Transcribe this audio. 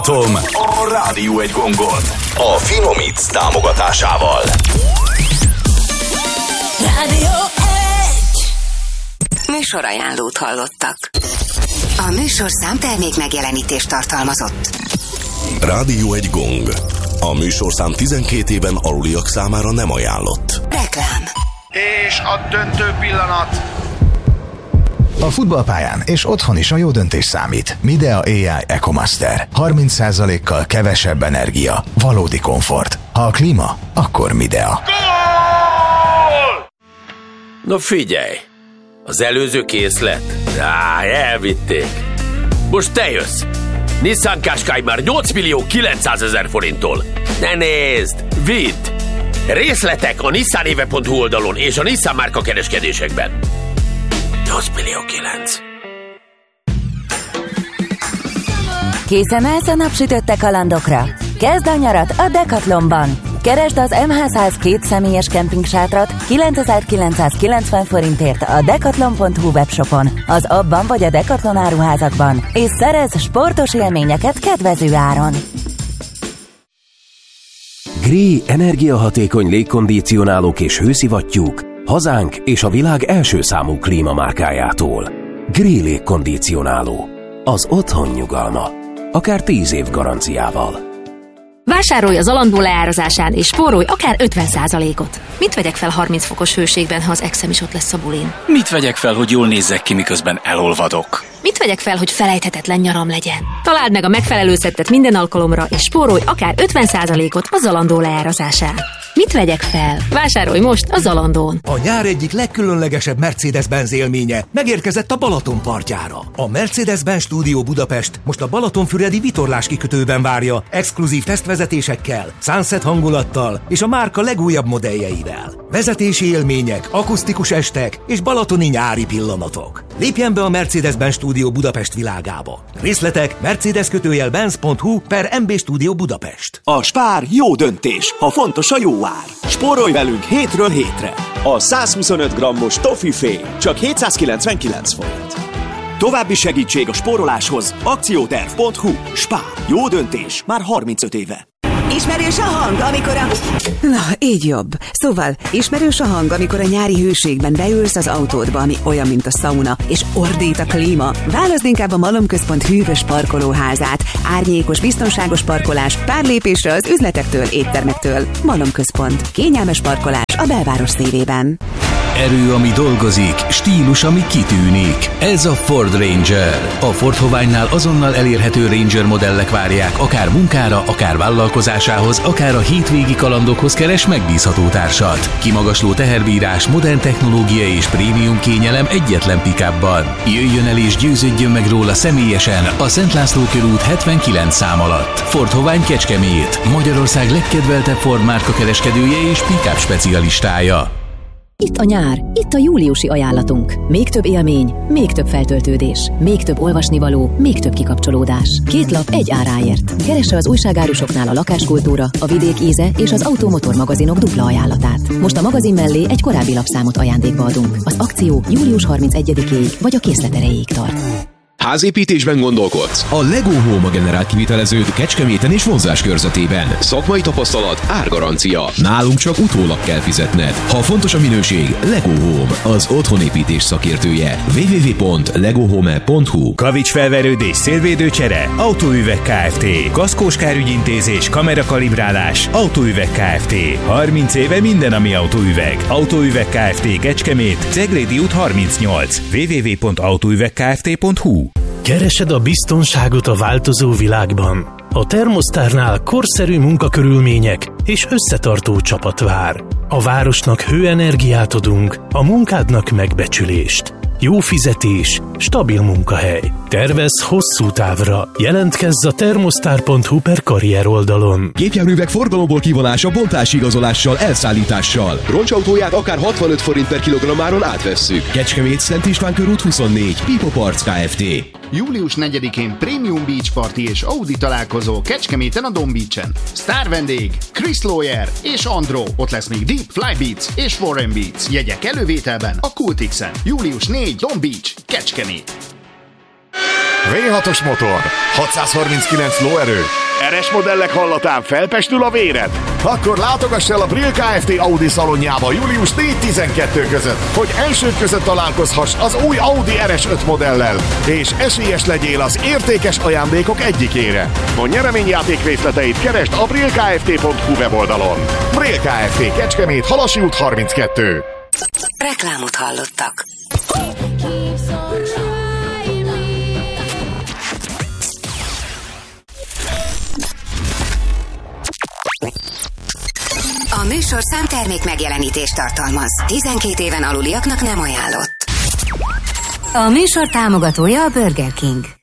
Tom a Rádió egy gongon a Finomix támogatásával. Rádió 1. Műsorajánlót hallottak. A műsorszám termék megjelenítést tartalmazott. Rádió egy gong. A műsorszám 12 éven aluliak számára nem ajánlott. Reklám. És a döntő pillanat. A futballpályán és otthon is a jó döntés számít. Midea AI EcoMaster. 30%-kal kevesebb energia. Valódi komfort. Ha a klíma, akkor Midea. Na figyelj! Az előző készlet? Elvitték. Most te jössz! Nissan Qashqai már 8.900.000 forinttól. Ne nézd! Vidd! Részletek a nissanéve.hu oldalon és a Nissan márka kereskedésekben. 8.900.000. Készen állsz a napsütötte kalandokra? Kezd a nyarat a Decathlonban! Keresd az MH100 2 személyes kemping-sátrat 9.990 forintért a decathlon.hu webshopon, az abban vagy a Decathlon áruházakban, és szerezz sportos élményeket kedvező áron. Gree energiahatékony légkondicionálók és hőszivattyúk hazánk és a világ első számú klímamárkájától. Gree légkondicionáló. Az otthon nyugalma. Akár 10 év garanciával. Vásárolj az Zalando leárazásán és spórolj akár 50%-ot. Mit vegyek fel 30 fokos hőségben, ha az exem is ott lesz a bulin? Mit vegyek fel, hogy jól nézzek ki, miközben elolvadok? Mit vegyek fel, hogy felejthetetlen nyaram legyen? Találd meg a megfelelő szettet minden alkalomra, és spórolj akár 50%-ot a Zalando leárazásán. Mit vegyek fel? Vásárolj most a Zalandón! A nyár egyik legkülönlegesebb Mercedes-Benz élménye megérkezett a Balaton partjára. A Mercedes-Benz Studio Budapest most a Balatonfüredi vitorlás kikötőben várja exkluzív tesztvezetésekkel, sunset hangulattal és a márka legújabb modelljeivel. Vezetési élmények, akusztikus estek és balatoni nyári pillanatok. Lépjen be a Mercedes-Benz Studio Budapest világába. Részletek mercedes-benz.hu/MB Studio Budapest. A Spár jó döntés, ha fontos a jó ár. Spórolj velünk hétről hétre. A 125 grammos toffifé csak 799 forint. További segítség a spóroláshoz akcióterv.hu. Spár. Jó döntés már 35 éve. Ismerős a hang, amikor a... Na, így jobb. Szóval, ismerős a hang, amikor a nyári hőségben beülsz az autódba, ami olyan, mint a szauna, és ordít a klíma. Válaszd inkább a Malomközpont hűvös parkolóházát. Árnyékos, biztonságos parkolás, pár lépésre az üzletektől, éttermektől. Malomközpont. Kényelmes parkolás a belváros szívében. Erő, ami dolgozik, stílus, ami kitűnik. Ez a Ford Ranger. A Ford Hoványnál azonnal elérhető Ranger modellek várják, akár munkára, akár vállalkozásához, akár a hétvégi kalandokhoz keres megbízható társat. Kimagasló teherbírás, modern technológia és prémium kényelem egyetlen pick-upban. Jöjjön el és győződjön meg róla személyesen a Szent László körút 79 szám alatt. Ford Hovány Kecskemét, Magyarország legkedveltebb Ford márka kereskedője és pick-up specialistája. Itt a nyár, itt a júliusi ajánlatunk. Még több élmény, még több feltöltődés, még több olvasnivaló, még több kikapcsolódás. 2 lap egy áráért. Keresse az újságárusoknál a lakáskultúra, a vidék íze és az automotor magazinok dupla ajánlatát. Most a magazin mellé egy korábbi lapszámot ajándékba adunk. Az akció július 31-ig vagy a készlet erejéig tart. Házépítésben gondolkodsz? A Lego Home a generált kiviteleződ Kecskeméten és vonzás körzetében. Szakmai tapasztalat, árgarancia. Nálunk csak utólag kell fizetned. Ha fontos a minőség, Lego Home, az otthonépítés szakértője. www.legohome.hu. Kavicsfelverődés, szélvédőcsere, Autóüveg Kft. Kaszkós kárügyintézés, kamerakalibrálás, Autóüveg Kft. 30 éve minden, ami autóüveg. Autóüveg Kft. Kecskemét, Ceglédi út 38. www.autóüvegkft.hu. Keresed a biztonságot a változó világban? A Thermostarnál korszerű munkakörülmények és összetartó csapat vár. A városnak hőenergiát adunk, a munkádnak megbecsülést. Jó fizetés, stabil munkahely. Tervezz hosszú távra. Jelentkezz a thermostar.hu/karrier oldalon. Gépjárművek forgalomból kivonása bontási igazolással, elszállítással. Roncsautóját akár 65 forint per kilogrammáron átvesszük. Kecskemét, Szent István körút 24. Pipo Parts Kft. Július 4-én Premium Beach Party és Audi találkozó Kecskeméten a Don Beach-en. Sztár vendég Chris Lawyer és Andro. Ott lesz még Deep Fly Beats és Warren Beats. Jegyek elővételben a Cultixen. Július 4, Don Beach, Kecskemét. V6-os motor, 639 lóerő. Eres modellek hallatán felpestül a véred? Akkor látogass el a Brill Kft. Audi szalonjába július 4-12 között, hogy elsők között találkozhass az új Audi RS5 modellel, és esélyes legyél az értékes ajándékok egyikére. A nyereményjáték részleteit keresd a brillkft.hu weboldalon. Brill Kft. Kecskemét, Halasi út 32. Reklámot hallottak. A műsorszám termék megjelenítést tartalmaz. 12 éven aluliaknak nem ajánlott. A műsor támogatója a Burger King.